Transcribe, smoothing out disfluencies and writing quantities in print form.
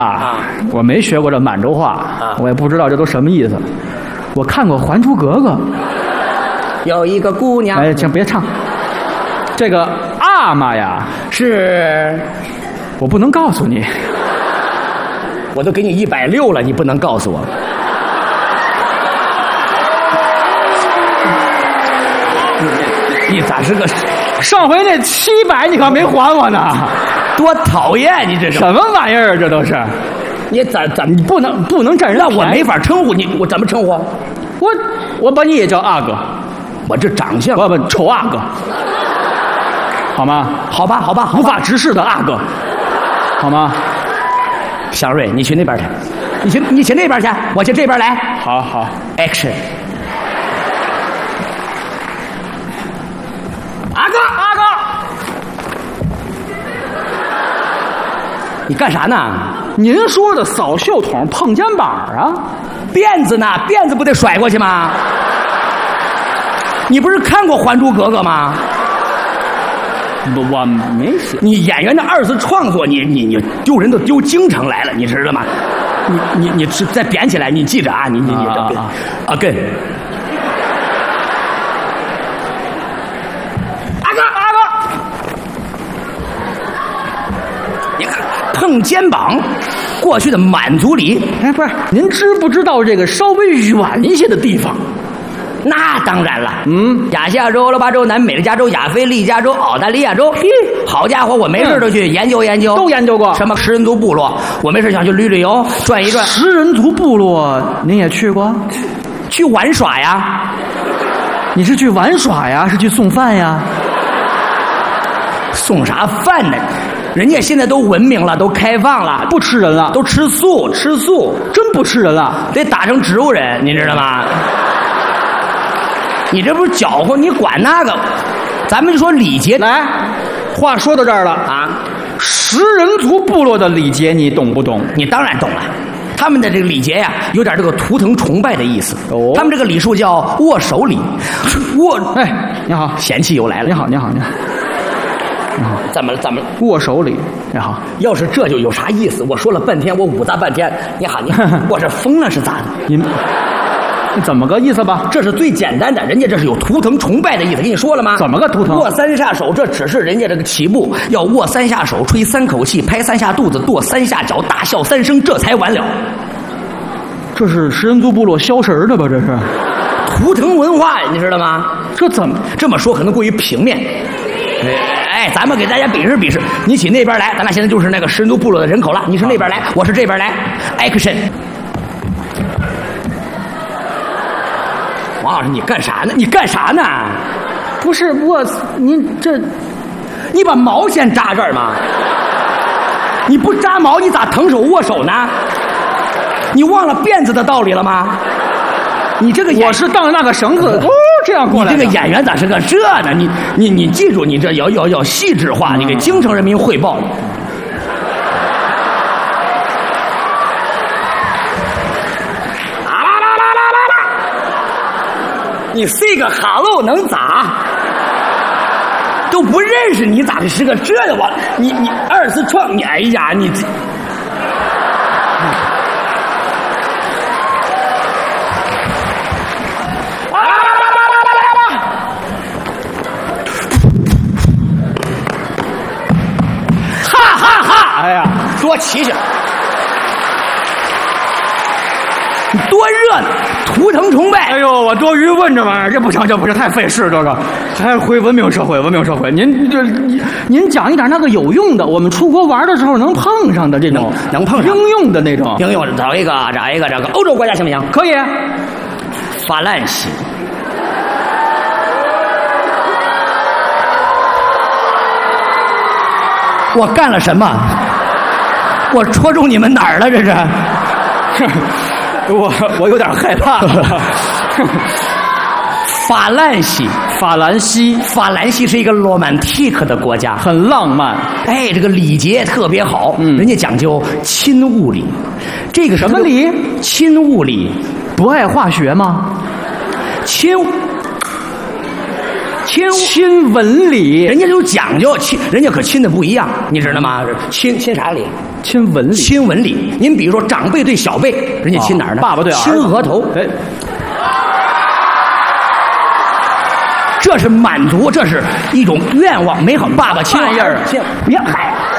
我没学过这满洲话，我也不知道这都什么意思。我看过《还珠格格》， 有一个姑娘。 哎，请别唱。这个阿玛呀， 是， 我不能告诉你。 我都给你160了，你不能告诉我。你咋是个？ 上回那700你可没还我呢， 多讨厌！你这是什么玩意儿？这都是。 你怎你不能占人？ 那我没法称呼你，我怎么称呼？ 我把你也叫阿哥， 我这长相不丑阿哥，好吗？ 好吧， 无法直视的阿哥，好吗？ 祥瑞，你去那边去，你去那边去，我去这边来。 好 ，Action！ 阿哥，你干啥呢？ 您说的扫袖筒碰肩膀啊？ 辫子呢？辫子不得甩过去吗？你不是看过《还珠格格》吗？ 我没写。 你演员的2次创作，你丢人都丢京城来了，你知道吗？你再编起来，你记着啊，你跟。阿哥，你看碰肩膀，过去的满族里， 哎，不是，您知不知道这个稍微远一些的地方？ 那当然了，亚细亚州、罗巴州、南美的加州、亚非利加州、澳大利亚州，好家伙，我没事都去研究研究， 都研究过。 什么食人族部落，我没事想去旅游，转一转。 食人族部落您也去过？ 去玩耍呀？ 你是去玩耍呀？是去送饭呀？ 送啥饭呢？人家现在都文明了，都开放了， 不吃人了， 都吃素， 真不吃人了， 得打成植物人，你知道吗？你这不是搅和，你管那个？咱们就说礼节。 来，话说到这儿了啊， 食人族部落的礼节你懂不懂？ 你当然懂了。他们的这个礼节呀，有点这个图腾崇拜的意思。 哦， 他们这个礼数叫握手礼。 哎，你好， 嫌弃又来了。 你好。 怎么了？ 握手礼。你好。 要是这就有啥意思？我说了半天，我捂咂半天。你好，我这疯了是咋的？ 你怎么个意思吧？ 这是最简单的，人家这是有图腾崇拜的意思，跟你说了吗？ 怎么个图腾？ 握3下手，这只是人家这个起步，要握3下手，吹3口气，拍3下肚子，跺3下脚，大笑3声，这才完了。 这是食人族部落消食的吧？这是图腾文化呀，你知道吗？ 这怎么这么说可能过于平面？哎，咱们给大家比试，你起那边来，咱俩现在就是那个食人族部落的人口了。你是那边来，我是这边来 ，Action！ 王老师，你干啥呢？ 不是你把毛先扎这儿吗？你不扎毛，你咋腾手握手呢？你忘了辫子的道理了吗？你这个我是当那个绳子这样过来的。 你这个演员咋是个这呢？你记住，你这要细致化，你给京城人民汇报。你 say 个 hello 能咋？都不认识你咋是个这的？你2次创，你哎呀你。哈哈哈！ 哎呀， 多齐实！你多热闹，图腾崇拜。 哎呦，我多余问这玩意儿，这不行，太费事，这个还是回文明社会。您讲一点那个有用的，我们出国玩的时候能碰上的这种， 能碰上应用的那种。 应用找一个这个欧洲国家行不行？ 可以。 法兰西。我干了什么？我戳中你们哪儿了？这是。 我有点害怕了。 法兰西是一个 romantic 的国家， 很浪漫。 哎，这个礼节特别好，人家讲究亲物礼。这个什么礼？ 亲物礼。 不爱化学吗？ 亲吻礼， 人家有讲究，人家可亲的不一样，你知道吗？亲啥礼？ 亲吻礼， 亲吻礼。您比如说，长辈对小辈，人家亲哪儿呢？ 爸爸对儿子， 亲额头。 哎， 这是满足，这是一种愿望，美好。爸爸亲玩意儿， 别嗨，